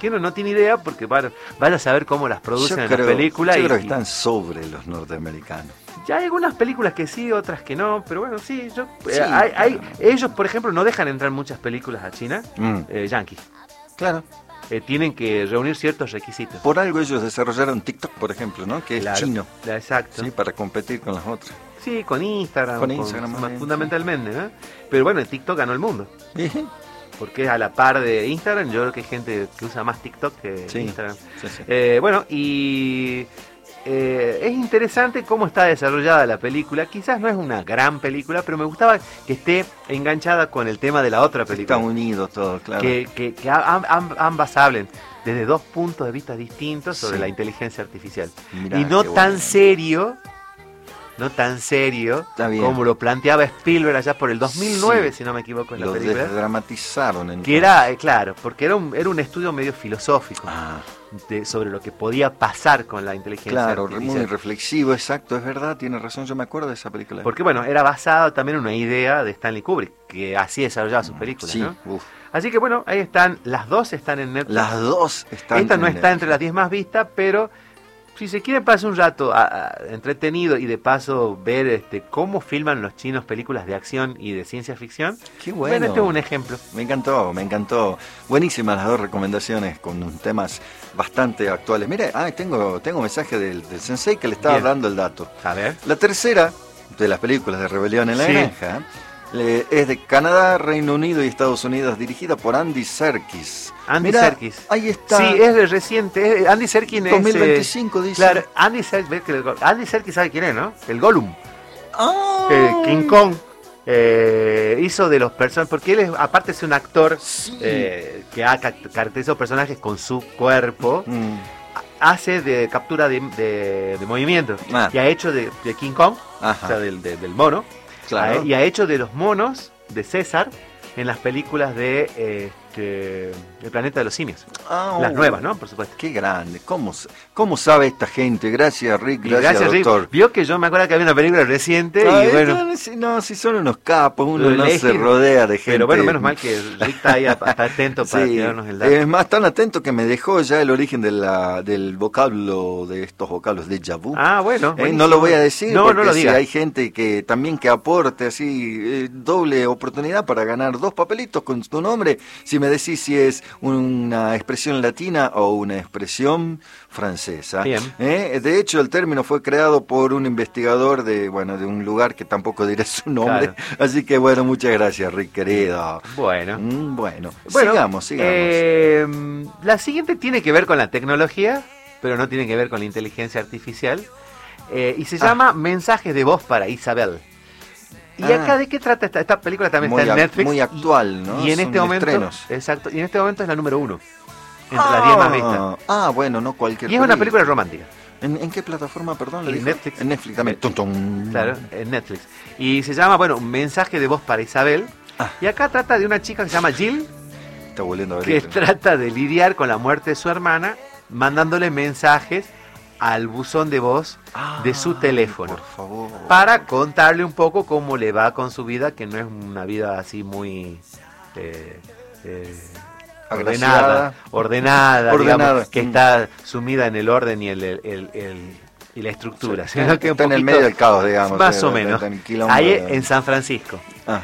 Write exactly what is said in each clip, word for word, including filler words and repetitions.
que uno no tiene idea porque bueno, van a saber cómo las producen yo en creo, las películas. Yo y, creo que están sobre los norteamericanos. Ya hay algunas películas que sí, otras que no, pero bueno, sí, yo, Sí, eh, hay, hay, claro. ellos, por ejemplo, no dejan entrar muchas películas a China, Mm. eh, yanquis. Claro. Eh, tienen que reunir ciertos requisitos. Por algo ellos desarrollaron TikTok, por ejemplo, ¿no? Que es Claro, chino. Exacto. Sí, para competir con las otras. Sí, con Instagram, Con Instagram, con- sí. fundamentalmente, ¿no? Pero bueno, TikTok ganó el mundo. ¿Sí? Porque a la par de Instagram, yo creo que hay gente que usa más TikTok que Sí, Instagram. sí, sí. Eh, bueno, y eh, es interesante cómo está desarrollada la película. Quizás no es una gran película, pero me gustaba que esté enganchada con el tema de la otra película. Está unido todo, claro. Que, que, que am- am- ambas hablen desde dos puntos de vista distintos sobre Sí. la inteligencia artificial. Mirá, y no qué tan bueno. serio, no tan serio Está bien. como lo planteaba Spielberg allá por el dos mil nueve, Sí. si no me equivoco en la Lo película. desdramatizaron entonces. Que era, eh, claro, porque era un, era un estudio medio filosófico Ah, de- sobre lo que podía pasar con la inteligencia claro, artificial. muy reflexivo, exacto, es verdad, tiene razón, yo me acuerdo de esa película. Porque bueno, era basado también en una idea de Stanley Kubrick, que así desarrollaba sus películas, Sí, ¿no? uf. Así que bueno, ahí están, las dos están en Netflix. Las dos están. Esta no en está Netflix. entre las diez más vistas, pero si se quiere pasar un rato a- a- entretenido y de paso ver este cómo filman los chinos películas de acción y de ciencia ficción, Qué bueno. este es un ejemplo. Me encantó, me encantó. Buenísimas las dos recomendaciones con temas bastante actuales. Mire, ah, tengo, tengo mensaje del, del sensei que le estaba Bien. dando el dato. A ver. La tercera de las películas de Rebelión en la Sí. Granja le- es de Canadá, Reino Unido y Estados Unidos, dirigida por Andy Serkis. Andy Mirá, Serkis. Ahí está. Sí, es de reciente. es- Andy Serkis es... dos mil eh, veinticinco dice. Claro, Andy Serkis, Andy Serkis sabe quién es, ¿no? El Gollum. Ah. Eh, King Kong. eh, hizo de los personajes, porque él es, aparte es un actor Sí. eh, que ha ca- caracterizado personajes con su cuerpo, Mm. hace de captura de, de- de movimiento, Ah. y ha hecho de, de King Kong, Ajá. o sea, del, de- del mono, Claro. ha- y ha hecho de los monos de César en las películas de eh, este, El planeta de los simios, Ah, las oh. nuevas, ¿no? Por supuesto. Qué grande. ¿Cómo, s- cómo sabe esta gente? Gracias, Rick. Y Gracias, gracias, Rick. doctor. Vio que yo me acuerdo que había una película reciente Ay, y bueno, no, si, no, si son unos capos, uno Lo no elegí, se rodea de gente. pero bueno, menos mal que Rick está ahí, está atento para Sí, tirarnos el dato. es más, tan atento que me dejó ya el origen de la, del vocablo, de estos vocablos de vu. Ah, bueno. Eh, buenísimo. no lo voy a decir No, porque no lo si diga. hay gente que también que aporte así eh, doble oportunidad para ganar dos papelitos con tu nombre, si me decís si es una expresión latina o una expresión francesa. Bien. Eh, de hecho, el término fue creado por un investigador de, bueno, de un lugar que tampoco diré su nombre, Claro. así que bueno, muchas gracias, Rick, querido. Bueno. Mm, bueno, Bueno, sigamos, sigamos. eh, la siguiente tiene que ver con la tecnología, pero no tiene que ver con la inteligencia artificial. eh, y se Ah. llama Mensajes de voz para Isabel. ¿Y Ah. acá de qué trata esta, esta película? También Muy está en ac- Netflix. muy y- actual, ¿no? Y en Son este momento, estrenos. exacto, y en este momento es la número uno entre las diez más vistas. Ah, bueno, no cualquier Y es una película romántica. ¿En, en qué plataforma, perdón? le En dijo? Netflix. En Netflix también. Tum, tum. Claro, en Netflix. Y se llama, bueno, Mensaje de voz para Isabel. Ah. Y acá trata de una chica que se llama Jill, Está volviendo a ver. que esto. trata de lidiar con la muerte de su hermana, mandándole mensajes al buzón de voz de su Ay, teléfono, Por favor. para contarle un poco cómo le va con su vida, que no es una vida así muy eh, eh, Agraciada. ordenada, ordenada, Ordenada. digamos, que Mm. está sumida en el orden y el, el- el- el- y la estructura, Sí, sino que un está en el poquito- medio del caos, digamos. más de- o de- menos, de- del quilombo ahí de- en San Francisco. Ah,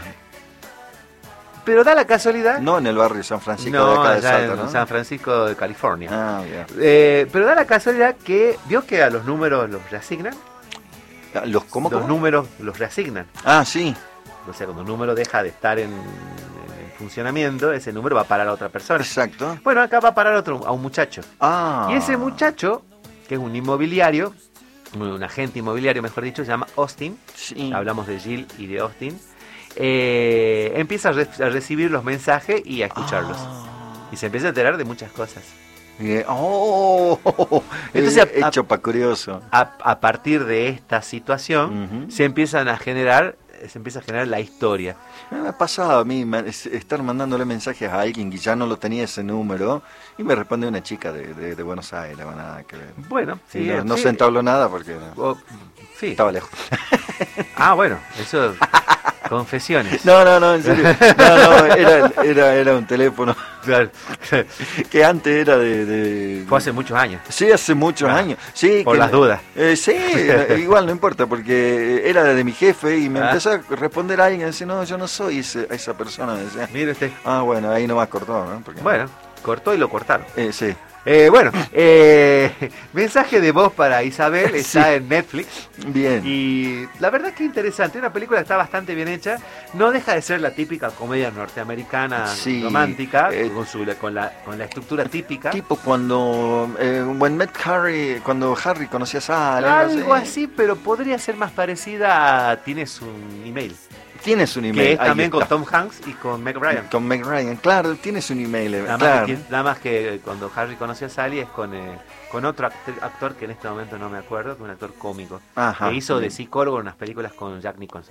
Pero da la casualidad, no en el barrio San Francisco no, de acá de allá Salta, en ¿no? San Francisco de California. Ah, bien. Eh, pero da la casualidad que vio que a los números los reasignan, ¿Los, ¿Cómo, los cómo? números los reasignan. Ah, sí. O sea, cuando un número deja de estar en, en funcionamiento, ese número va a parar a otra persona. Exacto. Bueno, acá va a parar a otro, a un muchacho. Ah. Y ese muchacho, que es un inmobiliario, un agente inmobiliario, mejor dicho, se llama Austin. Sí. Hablamos de Jill y de Austin. Eh, empieza a, re- a recibir los mensajes y a escucharlos. Ah. Y se empieza a enterar de muchas cosas. Bien. Oh, Entonces, eh, a- hecho pa' curioso. A, a partir de esta situación, Ujú. se empiezan a generar, se empieza a generar la historia. Me ha pasado a mí ma- es- estar mandándole mensajes a alguien que ya no lo tenía ese número y me responde una chica de, de- de Buenos Aires, bueno, nada que ver. Bueno, Sí, sí, no, no sí. se entabló nada porque O- sí. estaba lejos. Ah, bueno, eso. Confesiones. No, no, no, en serio. No, no, era, era, era un teléfono. Claro. Que antes era de, de... Fue hace muchos años. Sí, hace muchos Ah, años. Sí, por que- las dudas. Eh, sí, eh, igual no importa, porque era de mi jefe y me Ah. empezó a responder alguien y decía, no, yo no soy ese- esa persona. Decía, Mire usted. ah, bueno, ahí nomás cortó, ¿no? Porque- Bueno, cortó y lo cortaron. Eh, sí. Eh, bueno, eh, mensaje de voz para Isabel, está Sí. en Netflix. Bien. Y la verdad que interesante, una película que está bastante bien hecha, no deja de ser la típica comedia norteamericana Sí, romántica, eh, con, su, con, la, con la estructura típica. Tipo cuando eh, when met Harry, cuando Harry conocía a Sally, Algo así, pero podría ser más parecida a Tienes un email, Tienes un email. que es ahí también con está. Tom Hanks y con Meg Ryan. Con Meg Ryan, claro, tienes un email, eh, Nada, claro. más que, nada más que cuando Harry conoció a Sally es con, eh, con otro actor, actor que en este momento no me acuerdo, que es un actor cómico, Ajá, que hizo de bien. psicólogo en unas películas con Jack Nicholson.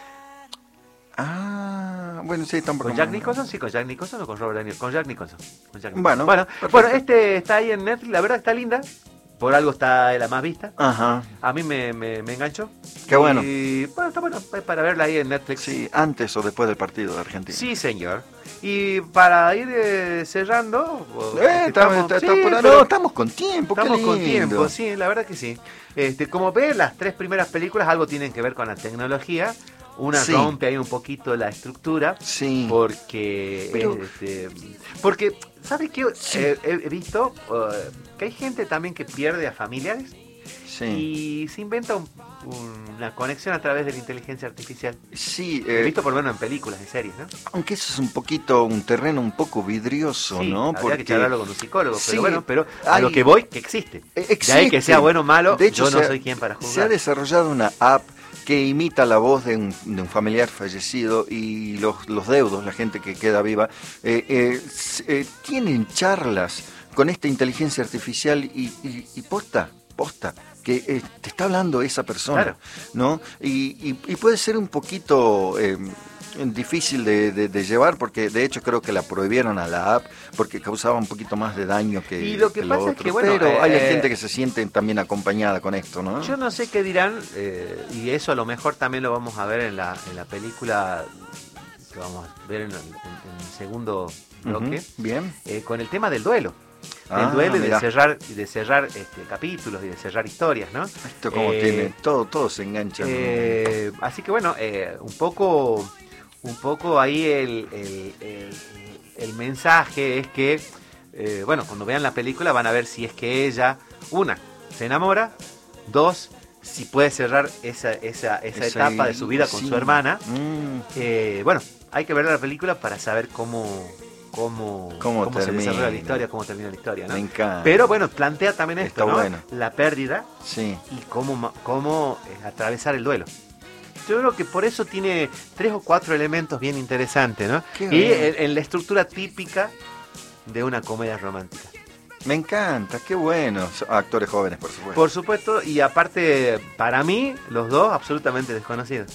Ah, bueno, sí, tampoco. ¿Con Jack Nicholson? Sí, con Jack Nicholson o con Robert De Niro. Con Jack Nicholson. Con Jack Nicholson. Bueno, bueno, perfecto. bueno, este está ahí en Netflix, la verdad está linda. Por algo está la más vista. Ajá, A mí me, me, me enganchó. Qué bueno. Y bueno, está bueno es para verla ahí en Netflix. sí, antes o después del partido de Argentina. Sí, señor. Y para ir eh, cerrando... o- Eh, estamos, estamos- está- sí, está- pero no, estamos con tiempo, qué estamos con lindo. tiempo, sí, la verdad que sí. Este, como ves, las tres primeras películas algo tienen que ver con la tecnología. Una Sí. rompe ahí un poquito la estructura. Sí. Porque, Pero- este, porque ¿sabes qué? Sí. Eh, he, he visto uh, que hay gente también que pierde a familiares Sí, y se inventa un- una conexión a través de la inteligencia artificial. sí He eh, visto por lo menos en películas, en series, ¿no? aunque eso es un poquito, un terreno un poco vidrioso, Sí, ¿no? habría que charlarlo con un psicólogo, Sí, pero bueno, pero a hay- lo que voy, que existe. Eh, De ahí que sea bueno o malo, De hecho, yo no se ha- soy quien para Se ha juzgar. desarrollado una app que imita la voz de un, de un familiar fallecido y los, los deudos, la gente que queda viva, eh, eh, s- eh, tienen charlas con esta inteligencia artificial y, y- y posta, posta, que eh, te está hablando esa persona, Claro. ¿no? Y, y- y puede ser un poquito... eh, difícil de, de- de llevar porque de hecho creo que la prohibieron a la app porque causaba un poquito más de daño que, Y lo que pasa es otro. que, bueno, pero hay eh, gente que se siente también acompañada con esto, ¿no? Yo no sé qué dirán, eh, y eso a lo mejor también lo vamos a ver en la, en la película que vamos a ver en, en- en el segundo bloque, Ujú, bien. eh, con el tema del duelo. Ah, Del duelo y de mirá. cerrar, y de cerrar este, capítulos y de cerrar historias, ¿no? Esto como Eh, tiene, todo, todo se engancha. ¿no? Eh, así que bueno, eh, un poco un poco ahí el, el- el- el mensaje es que, eh, bueno, cuando vean la película van a ver si es que ella, una, se enamora, dos, si puede cerrar esa, esa, esa Esa- etapa de su vida con sí. su hermana. Mm, Eh, bueno, hay que ver la película para saber cómo, cómo, Cómo se termina. desarrolla la historia, cómo termina la historia, ¿no? me encanta. Pero bueno, plantea también esto, Está ¿no? bueno. La pérdida Sí, y cómo, ma- cómo eh, atravesar el duelo. Yo creo que por eso tiene tres o cuatro elementos bien interesantes, ¿no? Qué Y bien. en, en la estructura típica de una comedia romántica. me encanta, qué bueno. Son actores jóvenes, por supuesto. Por supuesto, y aparte, para mí, los dos absolutamente desconocidos.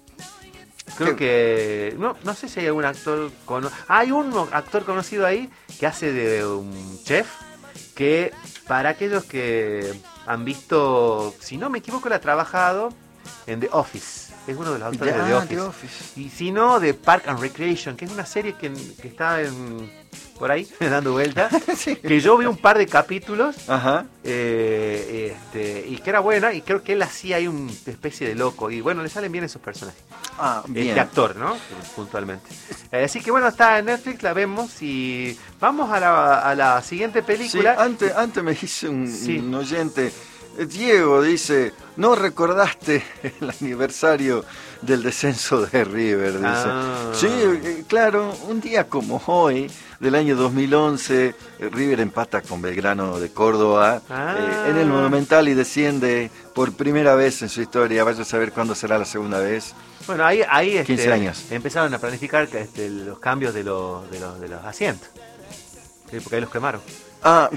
Creo que... No, no sé si hay algún actor... Cono hay un actor conocido ahí que hace de un chef que, para aquellos que han visto, si no me equivoco, él ha trabajado en The Office. Es uno de los actores Ya, de The Office. The Office. Y si no, de Park and Recreation, que es una serie que, que está en, por ahí dando vueltas. Sí. Que yo vi un par de capítulos Ajá. eh, este, y que era buena, y creo que él hacía ahí una especie de loco. Y bueno, le salen bien esos personajes. Ah, bien. Este actor, ¿no? Puntualmente. Eh, así que bueno, está en Netflix, la vemos y vamos a la, a la siguiente Sí, película. antes, antes me hizo un, Sí. un oyente, eh, Diego dice, no recordaste el aniversario del descenso de River, dice. Ah. Sí, eh, claro, un día como hoy, del año dos mil once, eh, River empata con Belgrano de Córdoba Ah. eh, en el Monumental y desciende por primera vez en su historia. Vaya a saber cuándo será la segunda vez. Bueno, ahí, ahí este, quince años. empezaron a planificar que, este, los cambios de los, de los, de los asientos. Sí, porque ahí los quemaron. Ah,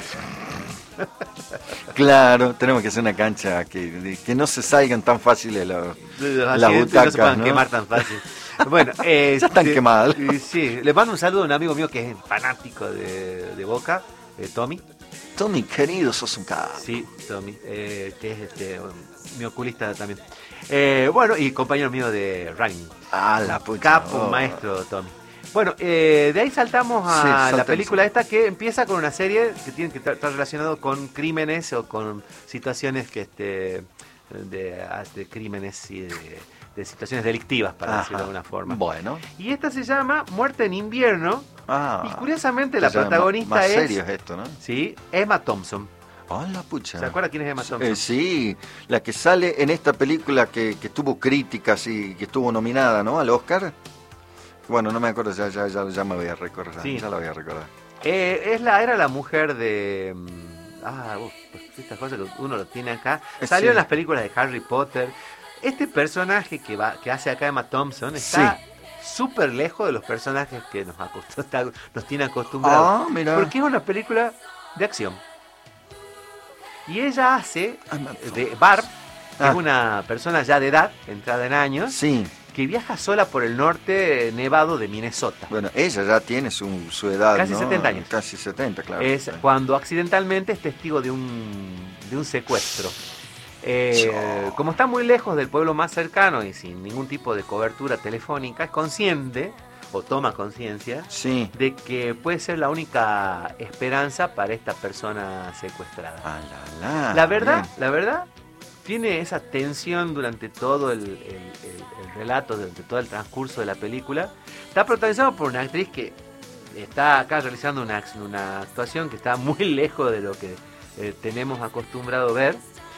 claro, tenemos que hacer una cancha que, que no se salgan tan fáciles los, Los las accidentes butacas, no se puedan ¿no? quemar tan fácil. Bueno, eh, Ya están este, quemadas. eh, Sí, le mando un saludo a un amigo mío que es fanático de, de Boca, eh, Tommy. Tommy, querido, sos un capo. Sí, Tommy, eh, que es este, um, mi oculista también. Eh, bueno, y compañero mío de running. Ah, la pucha. Capo, oh. maestro Tommy. Bueno, eh, de ahí saltamos a Sí, la saltemos. película esta que empieza con una serie que tiene que estar estar relacionado con crímenes o con situaciones que este de, de crímenes y de, de situaciones delictivas, para Ajá. decirlo de alguna forma. Bueno. Y esta se llama Muerte en Invierno. Ah, Y curiosamente o la sea, protagonista más es serio es esto, ¿no? sí, Emma Thompson. Hola, pucha. ¿Se acuerda quién es Emma Thompson? Eh, sí, la que sale en esta película que, que tuvo críticas y que estuvo nominada, ¿no? Al Oscar. Bueno, no me acuerdo, ya, ya, ya, ya me voy a recordar. Sí. Ya la voy a recordar. Eh, es la, era la mujer de... mm, Ah, uf, pues estas cosas que uno lo tiene acá. Eh, Salió sí. en las películas de Harry Potter. Este personaje que va que hace acá Emma Thompson está súper lejos de los personajes que nos, acost- nos tiene acostumbrados. Ah, mira. Porque es una película de acción. Y ella hace Emma Thompson. de Barb, que Ah. es una persona ya de edad, entrada en años, Sí, que viaja sola por el norte nevado de Minnesota. bueno, ella ya tiene su, su edad, Casi ¿no? setenta años. Casi setenta, claro. Es Sí. cuando accidentalmente es testigo de un, de un secuestro. Eh, Yo. como está muy lejos del pueblo más cercano y sin ningún tipo de cobertura telefónica, es consciente, o toma conciencia, Sí. de que puede ser la única esperanza para esta persona secuestrada. Ah, la, la. La verdad, Bien. la verdad, tiene esa tensión durante todo el, el- el- el relato, durante todo el transcurso de la película. Está protagonizado por una actriz que está acá realizando una, una actuación que está muy lejos de lo que eh, tenemos acostumbrado ver.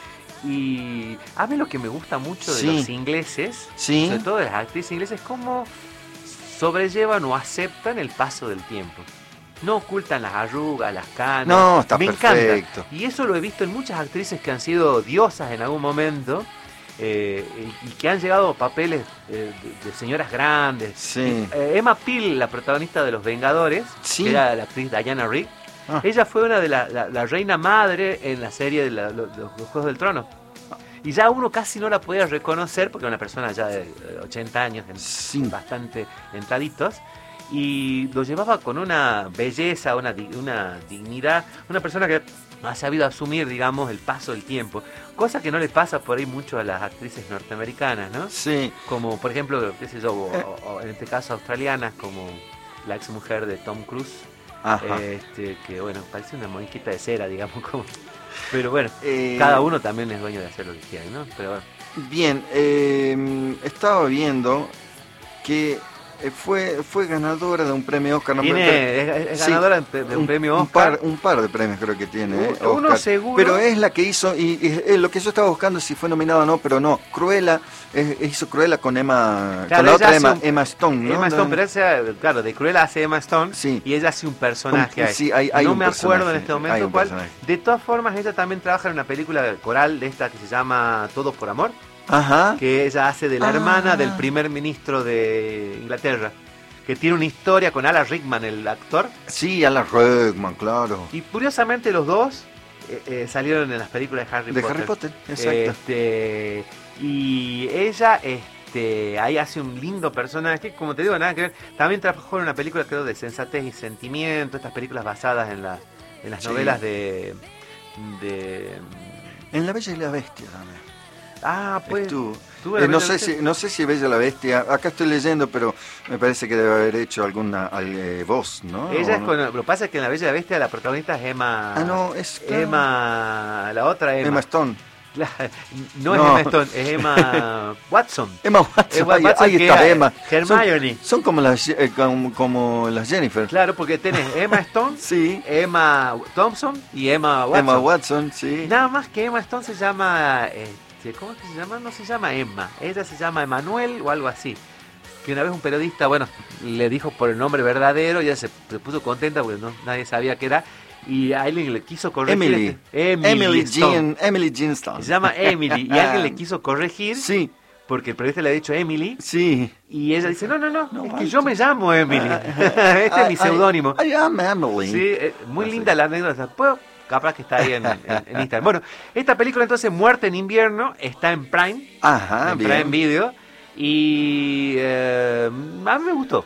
Y a mí lo que me gusta mucho de Sí. los ingleses, Sí. sobre todo de las actrices inglesas, es cómo sobrellevan o aceptan el paso del tiempo. No ocultan las arrugas, las canas. No, está Me perfecto. encanta. Y eso lo he visto en muchas actrices que han sido diosas en algún momento eh, y que han llegado a papeles eh, de, de señoras grandes. Sí. Eh, Emma Peel, la protagonista de Los Vengadores, Sí. que era la actriz Diana Rigg, Ah. ella fue una de la, la- la reina madre en la serie de la- lo- los, los Juegos del Trono. Y ya uno casi no la podía reconocer porque era una persona ya de eh, ochenta años, en- Sí. bastante entraditos. Y lo llevaba con una belleza, una, di- una dignidad, una persona que ha sabido asumir, digamos, el paso del tiempo. Cosa que no le pasa por ahí mucho a las actrices norteamericanas, ¿no? Sí. Como, por ejemplo, qué sé yo, o, o- o en este caso australianas, como la ex mujer de Tom Cruise. Ajá. Este, que bueno, parece una moniquita de cera, digamos, como. Pero bueno, Eh, cada uno también es dueño de hacer lo que quiera, ¿no? Pero bueno. Bien, eh, estaba viendo que eh, fue, fue ganadora de un premio Oscar. no me- Tiene, es, es Sí, ganadora de, de un, premio Un Oscar. par, un par de premios creo que tiene. eh, Uno- uno Oscar. seguro. Pero es la que hizo, y, y, eh, lo que yo estaba buscando si fue nominada o no, pero no. Cruella, eh, hizo Cruella con Emma, Claro, con la ella otra hace Emma, un- Emma Stone, ¿no? Emma Stone, pero esa, claro, de Cruella hace Emma Stone Sí. y ella hace un personaje Un- ahí. sí, hay- hay no un me acuerdo personaje, en este hay momento un cuál. personaje. De todas formas, ella también trabaja en una película coral de esta que se llama Todo por Amor, Ajá. que ella hace de la Ah. hermana del primer ministro de Inglaterra, que tiene una historia con Alan Rickman, el actor. Sí, Alan Rickman, claro. Y curiosamente los dos eh, eh, salieron en las películas de Harry De Potter. Harry Potter, exacto. Este, y ella este, ahí hace un lindo personaje, como te digo, nada que ver. También trabajó en una película, creo, de Sensatez y Sentimiento, estas películas basadas en las, en las Sí. novelas de, de... En La Bella y la Bestia también. Ah, pues... Estuvo. estuvo Eh, en la no Bella y sé la si no sé si Bella la Bestia, acá estoy leyendo, pero me parece que debe haber hecho alguna al- eh, voz, ¿no? Ella ¿O es no? con, lo que pasa es que en La Bella y la Bestia la protagonista es Emma... Ah, no, es claro. Emma... La otra Emma. Emma Stone. La- no, es No. Emma Stone, es Emma Watson. Emma Watson, Emma ahí, Watson, ahí que está era Emma. Hermione. Son, son como las eh, como, como las Jennifer. Claro, porque tenés Emma Stone, Sí. Emma Thompson y Emma Watson. Emma Watson, sí. Nada más que Emma Stone se llama... Este, ¿cómo es que se llama? No se llama Emma. Ella se llama Emanuel o algo así. Que una vez un periodista, bueno, le dijo por el nombre verdadero y ella se, se puso contenta porque no, nadie sabía qué era. Y a alguien le quiso corregir. Emily. este- Emily, Emily Stone. Jean, Emily Jean Stone. Se llama Emily. Y alguien le quiso corregir Sí, porque el periodista le ha dicho Emily. sí. Y ella dice, no, no, no, No, es que vale. yo me llamo Emily. este es mi I- seudónimo. I, I am Emily. Sí, eh, muy Así. linda la anécdota. ¿Puedo? Capaz que está ahí en, en- en Instagram. Bueno, esta película entonces, Muerte en Invierno, está en Prime, Ajá, en bien. Prime Video. Y eh, a mí me gustó.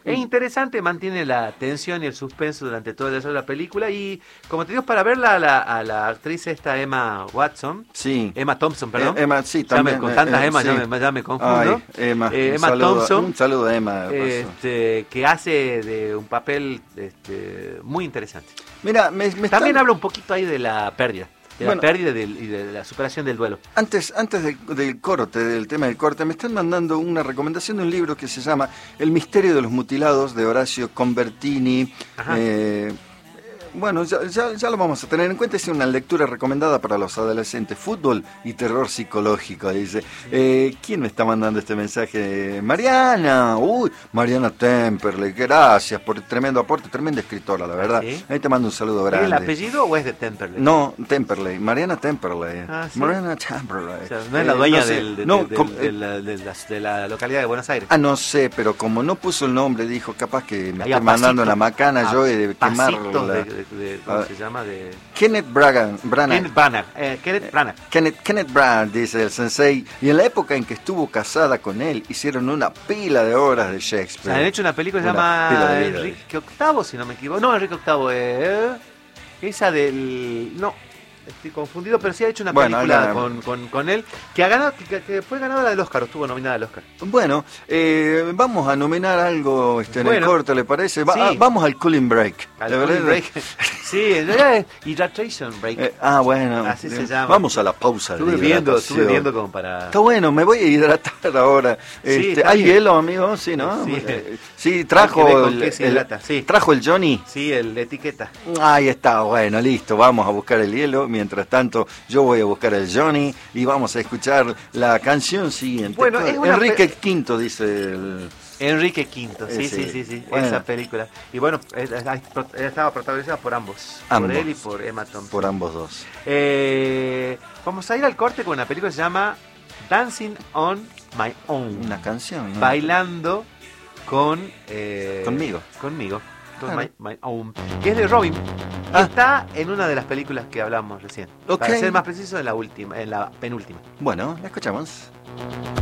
Es interesante, mantiene la tensión y el suspenso durante todo el desarrollo de la película. Y como te digo, para verla a la, a la actriz esta Emma Watson, sí. Emma Thompson, perdón. Eh, Emma, sí, ya también. Me, con tantas eh, Emma sí. ya, me, ya me confundo. Ay, Emma, eh, un Emma saludo, Thompson. Un saludo a Emma. De paso. Este, que hace de un papel este, muy interesante. Mira, me, me También están... habla un poquito ahí de la pérdida. De Bueno, la pérdida y de, y de la superación del duelo. Antes, antes del, del corte, del tema del corte, me están mandando una recomendación de un libro que se llama El misterio de los mutilados, de Horacio Convertini. Eh, bueno, ya, ya, ya lo vamos a tener en cuenta. Es una lectura recomendada para los adolescentes. Fútbol y terror psicológico, dice. Eh, ¿Quién me está mandando este mensaje? Mariana. Uy, Mariana Temperley. Gracias por el tremendo aporte. Tremenda escritora, la verdad. ¿Sí? Ahí te mando un saludo grande. ¿Es el apellido o es de Temperley? No, Temperley. Mariana Temperley. Ah, ¿sí? Mariana Temperley. O sea, no es la dueña eh, no sé, del, de, no, de, com, de, de, la, de, la, de la localidad de Buenos Aires. Ah, no sé, pero como no puso el nombre, dijo, capaz que me está mandando la macana yo de quemarla. De, de, de, ¿Cómo ah, se llama? De... Kenneth Branagh. Kenneth Branagh. Eh, Kenneth Branagh. Kenneth, Kenneth Branagh, dice el sensei. Y en la época en que estuvo casada con él, hicieron una pila de obras de Shakespeare. O sea, han hecho una película que se llama Enrique octavo, si no me equivoco. No, Enrique octavo. Eh, esa del... No. Estoy confundido, pero sí ha hecho una bueno, película con, con, con él que ha ganado, que, que fue ganadora del Oscar, estuvo nominada al Oscar. Bueno, eh, vamos a nominar algo este, en bueno, el corte, ¿le parece? Va, sí. ah, vamos al Cooling Break. Al Cooling Break. Sí, en realidad es Hydration Break. Eh, ah, bueno. Así se llama. Vamos a la pausa. Estuve viendo, estuve viendo como para... Está bueno, me voy a hidratar ahora. Sí, este, ¿hay bien. hielo, amigo? Sí, ¿no? Sí, eh, sí trajo el, el, sí. trajo el Johnny. Sí, el de etiqueta. Ahí está, bueno, listo. Vamos a buscar el hielo. Mientras tanto, yo voy a buscar el Johnny y vamos a escuchar la canción siguiente. Bueno, es una Enrique Quinto, dice el... Enrique Quinto, sí, sí, sí, sí, bueno. Esa película. Y bueno, estaba protagonizada por ambos, ambos, por él y por Emma Thompson. Por ambos dos. Eh, vamos a ir al corte con una película que se llama Dancing on My Own. Una canción, ¿no? Bailando con... Eh, conmigo. Conmigo. Claro. My, my Own, que es de Robin. Ah. Está en una de las películas que hablamos recién. Okay. Para ser más preciso, en la última, en la penúltima. Bueno, la escuchamos.